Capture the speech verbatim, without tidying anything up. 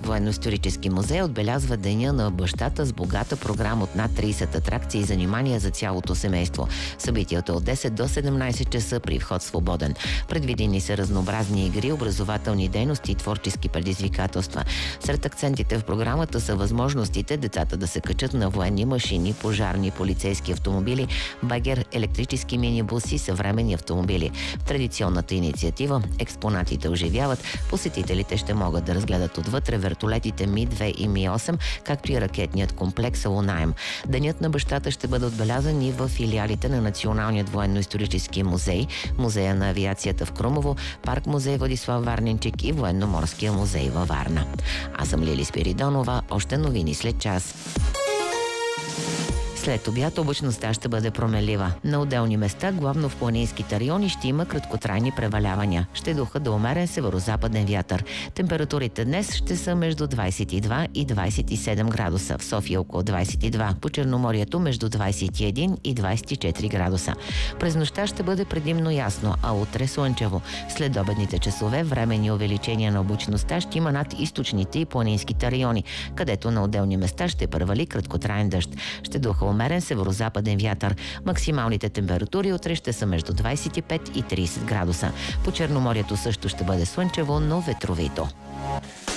военно-исторически музей отбелязва Деня на бащата с богата програма от над трийсет атракции и занимания за цялото семейство. Събитието от десет до седемнайсет часа при вход свободен. Предвидени са разнообразни игри, образователни дейности и творчески предизвикателства. Сред акцентите в програмата са възможностите децата да се качат на военни машини, пожарни, полицейски автомобили, багер, електрически минибуси, съвременни автомобили. В традиционната инициатива експонатите оживяват. Посетителите ще могат да разгледат отвътре вертолетите Ми две и Ми осем, както и ракетният комплекс Лунаем. Денят на бащата ще бъде отбелязан и в филиалите на Националният военно-исторически музей, Музея на авиацията в Крумово, Парк музей Владислав Варненчик и Военно-морския музей във Варна. Аз съм Лили Спиридонова. Още новини след час. След обяд облачността ще бъде променлива. На отделни места, главно в планинските райони, ще има краткотрайни превалявания. Ще духа до умерен северо-западен вятър. Температурите днес ще са между двайсет и два и двайсет и седем градуса. В София около двайсет и два. По Черноморието между двайсет и един и двайсет и четири градуса. През нощта ще бъде предимно ясно, а утре слънчево. След обедните часове временни увеличения на облачността ще има над източните и планинските райони, където на отделни места ще превали краткотраен дъжд. Ще духа умерен северо-западен вятър. Максималните температури утре ще са между двайсет и пет и трийсет градуса. По Черноморието също ще бъде слънчево, но ветровито.